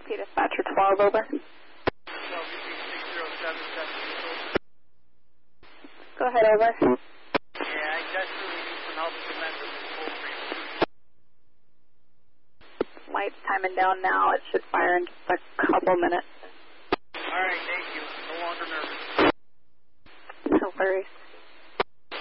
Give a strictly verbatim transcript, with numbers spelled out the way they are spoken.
P dispatcher twelve, over. Go ahead, over. Yeah, I desperately need some help with members of full free. Light's timing down now. It should fire in just a couple minutes. All right, thank you. No longer nervous. No worries.